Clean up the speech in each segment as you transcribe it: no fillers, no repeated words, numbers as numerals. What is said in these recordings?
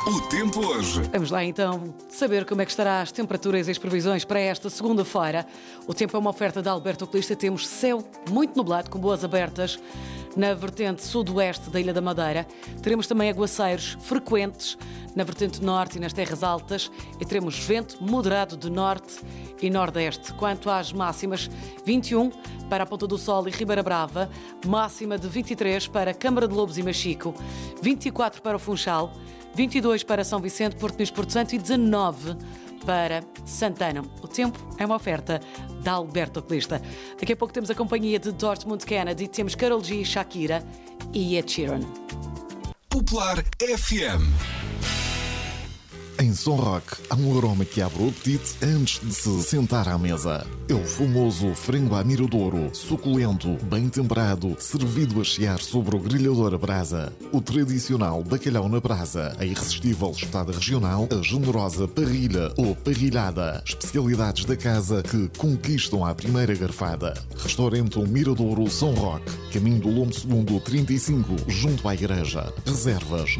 O tempo hoje. Vamos lá então saber como é que estarão as temperaturas e as previsões para esta segunda-feira. O tempo é uma oferta da Alberto Oculista. Temos céu muito nublado, com boas abertas na vertente sudoeste da Ilha da Madeira. Teremos também aguaceiros frequentes na vertente norte e nas terras altas. E teremos vento moderado de norte e nordeste. Quanto às máximas, 21 para a Ponta do Sol e Ribeira Brava, máxima de 23 para Câmara de Lobos e Machico, 24 para o Funchal, 22 para São Vicente, Porto Nis, Porto Santo e 19 para Santana. O tempo é uma oferta da Alberto Oculista. Daqui a pouco temos a companhia de Dortmund Kennedy, temos Karol G, Shakira e Ed Sheeran. Popular FM. Em Som Rock, há um aroma que abre o apetite antes de se sentar à mesa. É o famoso frango à miradouro, suculento, bem temperado, servido a chiar sobre o grelhador a brasa. O tradicional bacalhau na brasa, a irresistível espetada regional, a generosa parrilha ou parrilhada. Especialidades da casa que conquistam à primeira garfada. Restaurante Miradouro Som Rock, caminho do Lombo Segundo 35, junto à igreja. Reservas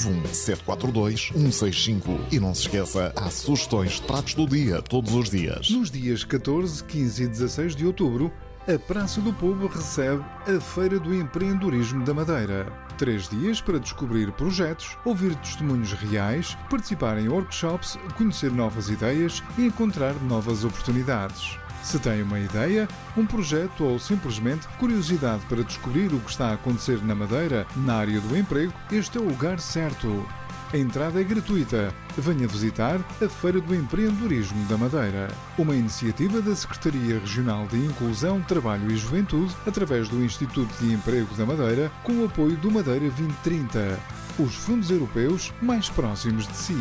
291-742-165. E não se esqueça, há sugestões de pratos do dia, todos os dias. Nos dias 14, 15 e 16 de outubro, a Praça do Povo recebe a Feira do Empreendedorismo da Madeira. 3 dias para descobrir projetos, ouvir testemunhos reais, participar em workshops, conhecer novas ideias e encontrar novas oportunidades. Se tem uma ideia, um projeto ou simplesmente curiosidade para descobrir o que está a acontecer na Madeira, na área do emprego, este é o lugar certo. A entrada é gratuita. Venha visitar a Feira do Empreendedorismo da Madeira, uma iniciativa da Secretaria Regional de Inclusão, Trabalho e Juventude, através do Instituto de Emprego da Madeira, com o apoio do Madeira 2030, os fundos europeus mais próximos de si.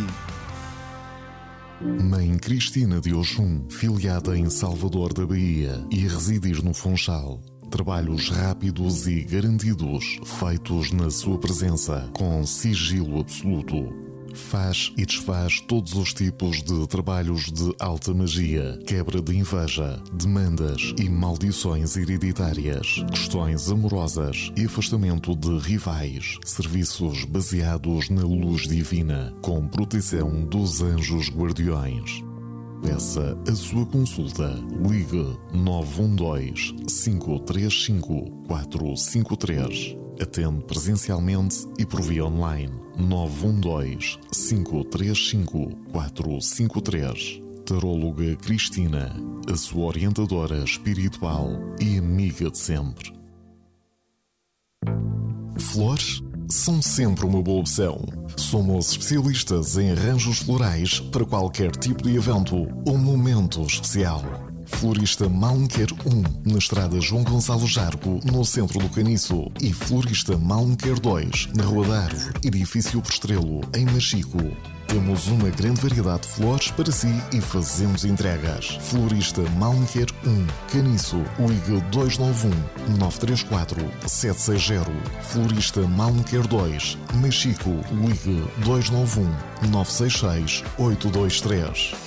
Mãe Cristina de Oxum, filiada em Salvador da Bahia e residir no Funchal. Trabalhos rápidos e garantidos, feitos na sua presença, com sigilo absoluto. Faz e desfaz todos os tipos de trabalhos de alta magia, quebra de inveja, demandas e maldições hereditárias, questões amorosas e afastamento de rivais, serviços baseados na luz divina, com proteção dos anjos guardiões. Peça a sua consulta. Ligue 912-535-453. Atende presencialmente e por via online. 912-535-453. Taróloga Cristina, a sua orientadora espiritual e amiga de sempre. Flores são sempre uma boa opção. Somos especialistas em arranjos florais para qualquer tipo de evento ou momento especial. Florista Malmequer 1, na estrada João Gonçalo Jargo, no centro do Caniço. E Florista Malmequer 2, na Rua da Árvore, edifício Postrelo, em Machico. Temos uma grande variedade de flores para si e fazemos entregas. Florista Malmequer 1, Caniço, ligue 291-934-760. Florista Malmequer 2, Machico, ligue 291-966-823.